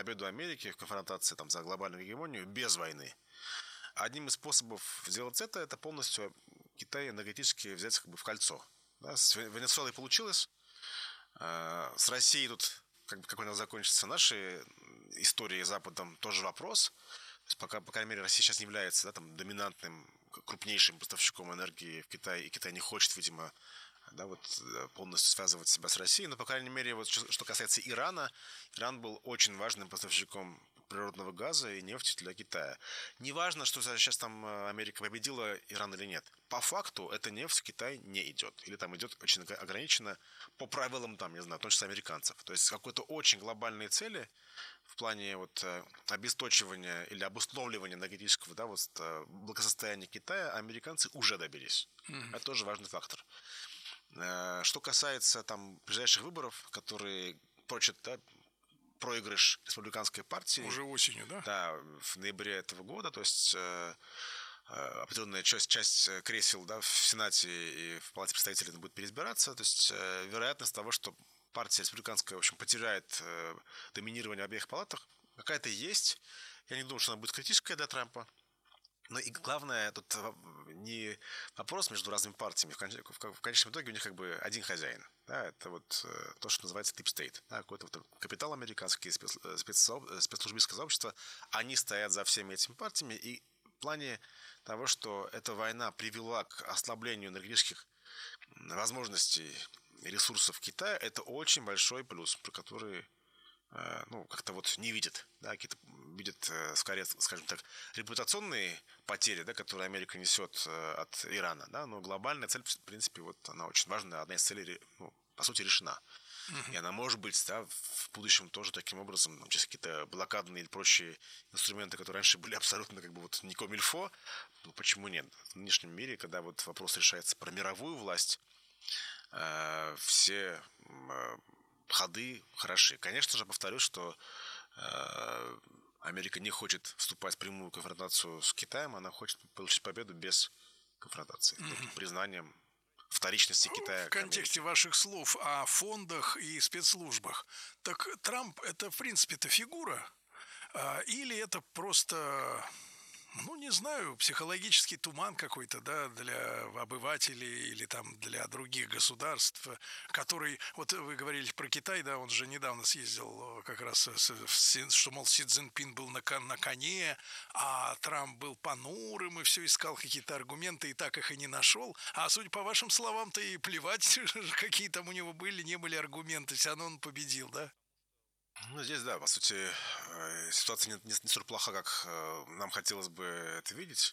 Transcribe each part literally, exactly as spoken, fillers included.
победу Америки в конфронтации там, за глобальную гегемонию без войны. Одним из способов сделать это, это полностью Китай энергетически взять как бы в кольцо. Да, с Венесуэлой получилось. С Россией тут как бы как у нас закончится наши истории с Западом, тоже вопрос. То есть пока, по крайней мере, Россия сейчас не является да, там, доминантным, крупнейшим поставщиком энергии в Китае, и Китай не хочет, видимо, да, вот, полностью связывать себя с Россией. Но, по крайней мере, вот, что касается Ирана, Иран был очень важным поставщиком природного газа и нефти для Китая. Неважно, что сейчас там Америка победила Иран или нет. По факту эта нефть в Китай не идет. Или там идет очень ограниченно по правилам, там, не знаю, в том числе американцев. То есть какой-то очень глобальные цели в плане вот, обесточивания или обусловливания энергетического да, вот, благосостояния Китая американцы уже добились. Mm-hmm. Это тоже важный фактор. Что касается там ближайших выборов, которые прочат да, проигрыш республиканской партии. Уже осенью, да? Да, в ноябре этого года, то есть э, определенная часть, часть кресел да, в Сенате и в Палате представителей будет переизбираться, то есть э, вероятность того, что партия республиканская, в общем, потеряет э, доминирование в обеих палатах, какая-то есть. Я не думаю, что она будет критическая для Трампа. Но и главное, тут не вопрос между разными партиями. В конечном итоге у них как бы один хозяин. Да, это вот то, что называется deep state. Да, какой-то вот капитал американский, спец, спецслужбистское сообщество. Они стоят за всеми этими партиями. И в плане того, что эта война привела к ослаблению энергетических возможностей и ресурсов Китая, это очень большой плюс, про который ну, как-то вот не видит, да, какие-то видит, скорее, скажем так, репутационные потери, да, которые Америка несет от Ирана, да, но глобальная цель, в принципе, вот она очень важная, одна из целей, ну, по сути, решена. Uh-huh. И она может быть, да, в будущем тоже таким образом, ну, через какие-то блокадные или прочие инструменты, которые раньше были абсолютно как бы вот не комильфо, ну, почему нет? В нынешнем мире, когда вот вопрос решается про мировую власть, э, все э, ходы хороши. Конечно же, повторюсь, что э, Америка не хочет вступать в прямую конфронтацию с Китаем, она хочет получить победу без конфронтации, mm-hmm. признанием вторичности Китая. В контексте ваших слов о фондах и спецслужбах, так Трамп это в принципе-то фигура? Или это просто, ну, не знаю, психологический туман какой-то, да, для обывателей или там для других государств, который, вот вы говорили про Китай, да, он же недавно съездил как раз, что, мол, Си Цзиньпин был на, на коне, а Трамп был понурым и все искал какие-то аргументы и так их и не нашел. А судя по вашим словам-то и плевать, какие там у него были, не были аргументы, все равно он победил, да? Ну, здесь, да, по сути, ситуация не, не, не столь плоха, как нам хотелось бы это видеть.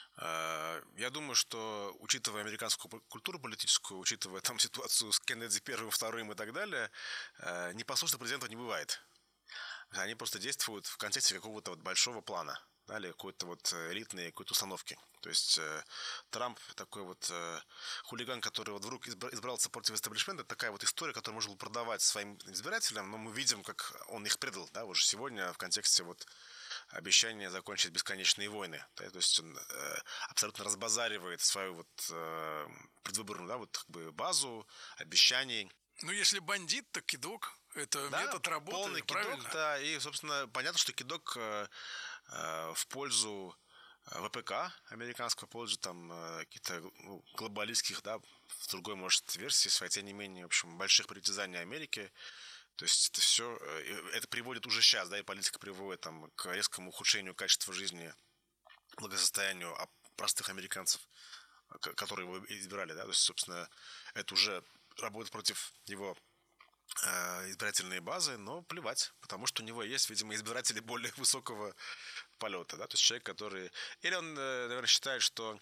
Я думаю, что, учитывая американскую культуру политическую, учитывая там ситуацию с Кеннеди первым, вторым и так далее, непослушных президентов не бывает. Они просто действуют в контексте какого-то вот большого плана, да, или какой-то вот элитной какой-то установки. То есть э, Трамп такой вот э, хулиган, который вот вдруг избрался против истеблишмента, такая вот история, которую можно было продавать своим избирателям, но мы видим, как он их предал, да, уже сегодня в контексте вот обещания закончить бесконечные войны. Да, то есть он э, абсолютно разбазаривает свою вот э, предвыборную, да, вот как бы базу обещаний. Ну, если бандит, то кидок. Это да, метод работы, полный правильно? Кидок, да, и, собственно, понятно, что кидок э, э, в пользу ВПК американского, в пользу там э, каких-то ну, глобалистских, да, в другой, может, версии своей, тем не менее, в общем, больших притязаний Америки. То есть это все, э, это приводит уже сейчас, да, и политика приводит там к резкому ухудшению качества жизни, благосостоянию простых американцев, которые его избирали, да, то есть, собственно, это уже работает против его избирательные базы, но плевать, потому что у него есть, видимо, избиратели более высокого полета, да, то есть человек, который... Или он, наверное, считает, что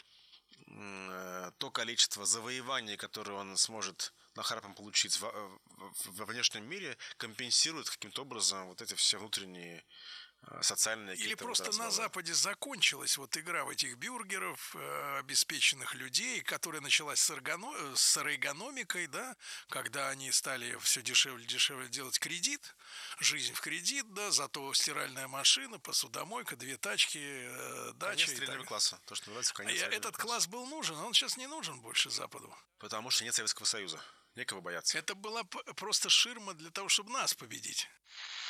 то количество завоеваний, которые он сможет нахрапом получить во, во внешнем мире, компенсирует каким-то образом вот эти все внутренние социальные... Или просто на Западе закончилась вот игра в этих бюргеров, э, обеспеченных людей, которая началась с, эргоном... с эргономикой, да, когда они стали все дешевле дешевле делать кредит, жизнь в кредит, да, зато стиральная машина, посудомойка, две тачки, э, дача. Конец среднего класса, то, что называется конец а среднего Этот класса. класс был нужен, он сейчас не нужен больше Западу. Потому что нет Советского Союза, некого бояться. Это была просто ширма для того, чтобы нас победить.